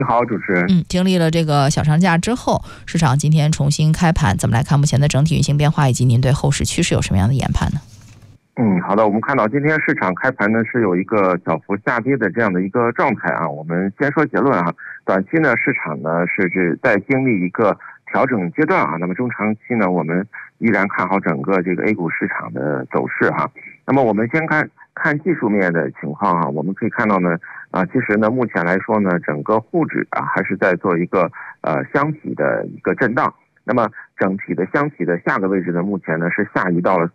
你好，主持人。 经历了这个小长假之后，市场今天重新开盘，怎么来看目前的整体运行变化，以及您对后市趋势有什么样的研判呢？ 好的，我们看到今天市场开盘呢是有一个小幅下跌的这样的一个状态啊。我们先说结论啊，短期呢市场呢是在经历一个调整阶段啊，那么中长期呢我们依然看好整个这个 A 股市场的走势哈。那么我们先看技术面的情况啊，我们可以看到呢其实呢目前来说呢，整个沪指啊还是在做一个箱体的一个震荡。那么整体的箱体的下个位置呢，目前呢是下移到了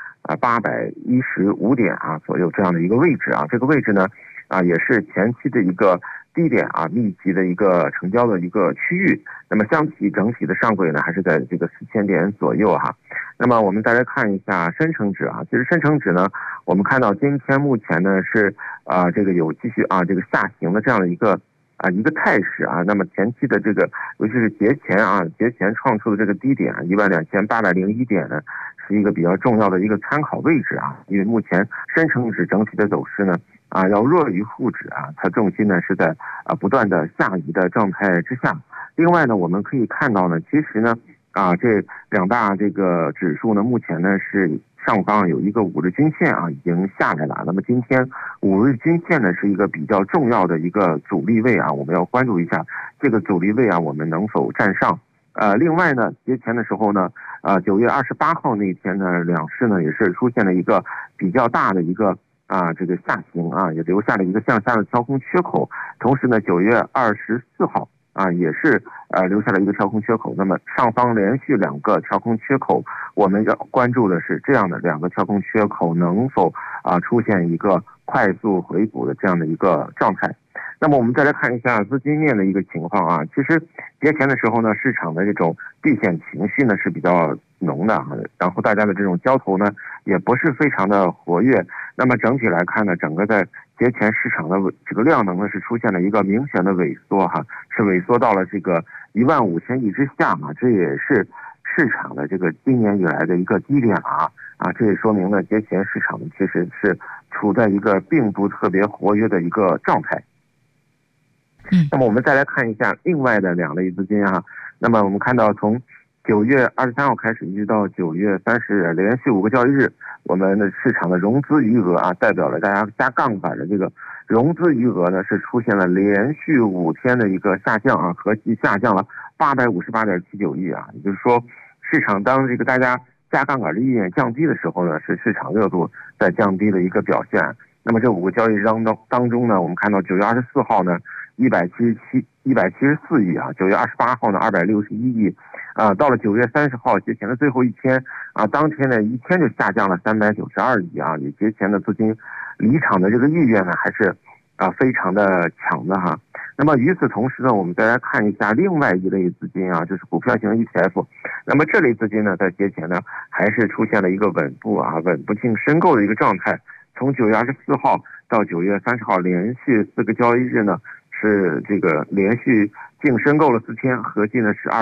3815点啊左右这样的一个位置啊。这个位置呢也是前期的一个低点啊，密集的一个成交的一个区域。那么箱体整体的上轨呢还是在这个4000点左右哈。那么我们再来看一下深成指啊，其实深成指呢，我们看到今天目前呢是这个有继续这个下行的这样的一个态势啊。那么前期的这个尤其是节前创出的这个低点12801点呢，是一个比较重要的一个参考位置啊。因为目前深成指整体的走势呢要弱于沪指啊，它重心呢是在不断的下移的状态之下。另外呢，我们可以看到呢，其实呢这两大这个指数呢，目前呢是上方有一个5日均线已经下来了。那么今天5日均线呢是一个比较重要的一个阻力位啊，我们要关注一下这个阻力位我们能否站上。另外呢，节前的时候呢9月28号那天呢，两市呢也是出现了一个比较大的一个这个下行也留下了一个向下的跳空缺口。同时呢9月24号也是留下了一个跳空缺口。那么上方连续2个跳空缺口，我们要关注的是这样的2个跳空缺口能否出现一个快速回补的这样的一个状态。那么我们再来看一下资金面的一个情况其实节前的时候呢，市场的这种避险情绪呢是比较浓的然后大家的这种交投呢也不是非常的活跃。那么整体来看呢，整个在节前市场的这个量能呢是出现了一个明显的萎缩是萎缩到了这个15000亿之下这也是市场的这个今年以来的一个低点了这也说明了节前市场其实是处在一个并不特别活跃的一个状态。那么我们再来看一下另外的2类资金那么我们看到从9月23号开始一直到9月30日，连续5个交易日，我们的市场的融资余额代表了大家加杠杆的这个融资余额呢是出现了连续5天的一个下降合计下降了858.79亿也就是说，市场当这个大家加杠杆的意愿降低的时候呢，是市场热度在降低的一个表现。那么这5个交易日当中呢，我们看到9月24号呢174亿9月28号呢261亿到了9月30号节前的最后一天当天呢一天就下降了392亿也节前的资金离场的这个意愿呢还是非常的强的那么与此同时呢，我们再来看一下另外一类资金就是股票型 ETF。那么这类资金呢，在节前呢还是出现了一个稳步净申购的一个状态。从9月24号到9月30号连续4个交易日呢，是这个连续净申购了4天，合计呢是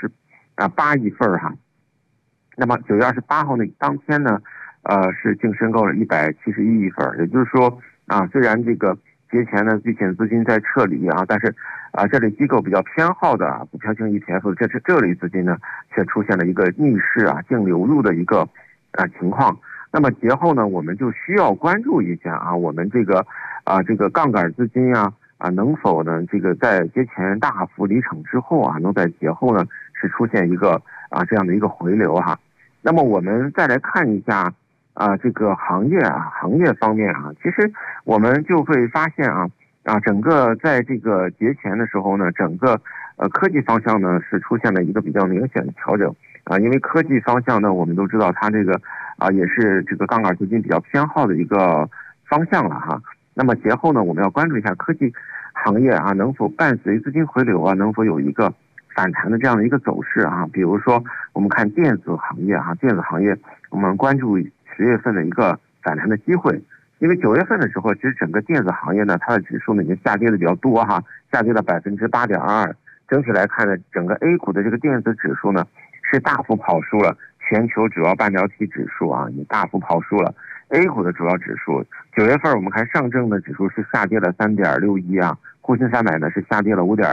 268亿份那么9月28号当天呢是净申购了171亿份。也就是说虽然这个节前呢避险资金在撤离但是这类机构比较偏好的股票型 ETF 这类资金呢却出现了一个逆势净流入的一个情况。那么节后呢，我们就需要关注一下我们这个杠杆资金能否呢这个在节前大幅离场之后能在节后呢是出现一个这样的一个回流那么我们再来看一下这个行业方面其实我们就会发现整个在这个节前的时候呢，整个科技方向呢是出现了一个比较明显的调整因为科技方向呢我们都知道它这个也是这个杠杆资金比较偏好的一个方向了那么节后呢，我们要关注一下科技行业能否伴随资金回流能否有一个反弹的这样的一个走势比如说我们看电子行业电子行业我们关注10月份的一个反弹的机会。因为9月份的时候，其实整个电子行业呢，它的指数呢已经下跌的比较多下跌了8.2%。整体来看呢，整个 A 股的这个电子指数呢是大幅跑输了全球主要半导体指数也大幅跑输了 A 股的主要指数。9月份我们看上证的指数是下跌了3.61 沪深300呢是下跌了5.2%。